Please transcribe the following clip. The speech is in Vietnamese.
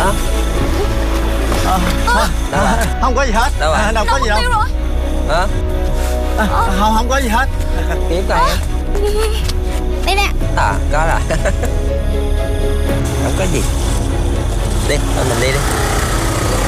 Đó. Không có gì hết. Đâu rồi? Đâu có gì đâu. Tiêu rồi. Hả? Không có gì hết. Kiếm coi em. Đây nè. À, có rồi. Không có gì. Đi, thôi mình đi đi.